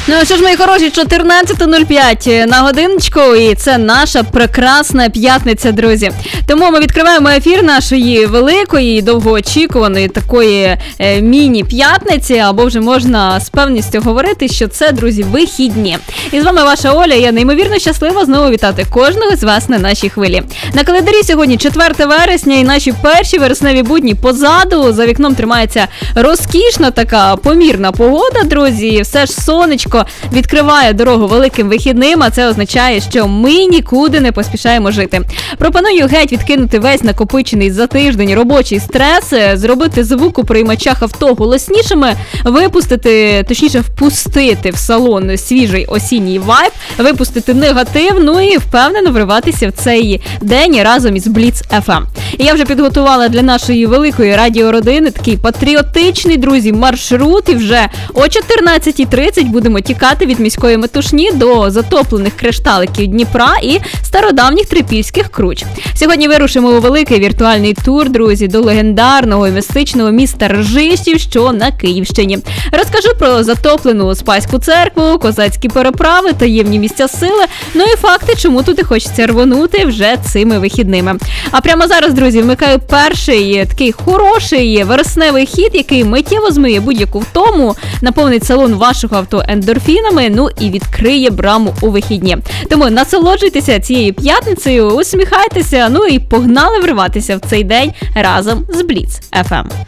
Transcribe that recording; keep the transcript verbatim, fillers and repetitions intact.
Ну що ж, мої хороші, чотирнадцята нуль п'ять на годиночку, і це наша прекрасна п'ятниця, друзі. Тому ми відкриваємо ефір нашої великої, довгоочікуваної такої е, міні-п'ятниці, або вже можна з певністю говорити, що це, друзі, вихідні. І з вами ваша Оля, я неймовірно щаслива знову вітати кожного з вас на нашій хвилі. На календарі сьогодні четверте вересня, і наші перші вересневі будні позаду. За вікном тримається розкішна така помірна погода, друзі. Все ж сонечко відкриває дорогу великим вихідним, а це означає, що ми нікуди не поспішаємо жити. Пропоную геть відкинути весь накопичений за тиждень робочий стрес, зробити звук у приймачах авто голоснішими, випустити, точніше впустити в салон свіжий осінній вайб, випустити негатив, ну і впевнено вриватися в цей день разом із Бліц еф ем. І я вже підготувала для нашої великої радіородини такий патріотичний, друзі, маршрут, і вже о чотирнадцятій тридцять будемо тікати від міської метушні до затоплених кришталиків Дніпра і стародавніх трипільських круч. Сьогодні вирушимо у великий віртуальний тур, друзі, до легендарного і містичного міста Ржищів, що на Київщині. Розкажу про затоплену Спаську церкву, козацькі переправи, таємні місця сили, ну і факти, чому туди хочеться рвонути вже цими вихідними. А прямо зараз, друзі, вмикаю перший такий хороший вересневий хіт, який миттєво змиє будь-яку втому, наповнить салон вашого авто ендорфінами, ну і відкриє браму у вихідні. Тому насолоджуйтеся цією п'ятницею, усміхайтеся, ну і погнали вриватися в цей день разом з Бліц еф ем.